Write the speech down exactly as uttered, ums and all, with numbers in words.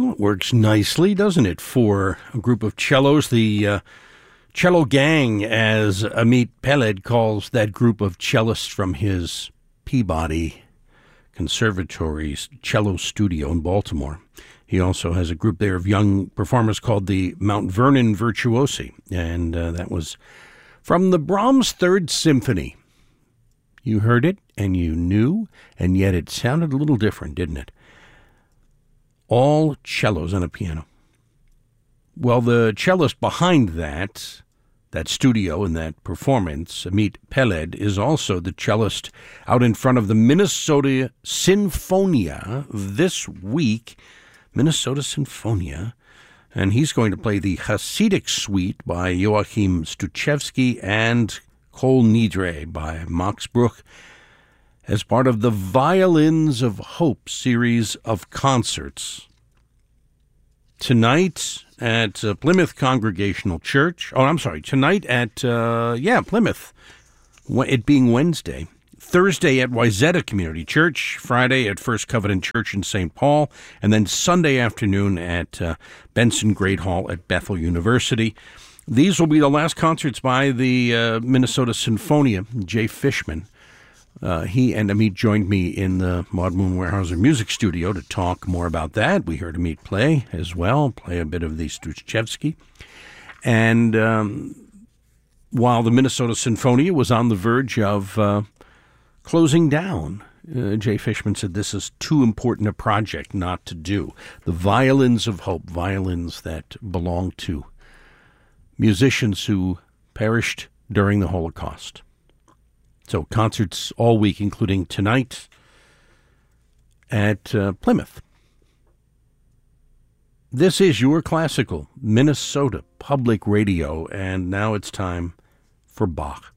Well, it works nicely, doesn't it, for a group of cellos? The uh, cello gang, as Amit Peled calls that group of cellists from his Peabody Conservatory's cello studio in Baltimore. He also has a group there of young performers called the Mount Vernon Virtuosi, and uh, that was from the Brahms Third Symphony. You heard it, and you knew, and yet it sounded a little different, didn't it? All cellos and a piano. Well, the cellist behind that, that studio and that performance, Amit Peled, is also the cellist out in front of the Minnesota Sinfonia this week. Minnesota Sinfonia. And he's going to play the Hasidic Suite by Joachim Stuchevsky and Kol Nidre by Max Bruch as part of the Violins of Hope series of concerts. Tonight at uh, Plymouth Congregational Church. Oh, I'm sorry. Tonight at, uh, yeah, Plymouth, it being Wednesday. Thursday at Wayzata Community Church, Friday at First Covenant Church in Saint Paul, and then Sunday afternoon at uh, Benson Great Hall at Bethel University. These will be the last concerts by the uh, Minnesota Sinfonia, Jay Fishman. Uh, he and Amit joined me in the Maud Moon Weyerhaeuser Music Studio to talk more about that. We heard Amit play as well, play a bit of the Stuchevsky. And um, while the Minnesota Sinfonia was on the verge of uh, closing down, uh, Jay Fishman said this is too important a project not to do. The Violins of Hope, violins that belong to musicians who perished during the Holocaust. So concerts all week, including tonight at uh, Plymouth. This is your classical Minnesota Public Radio, and now it's time for Bach.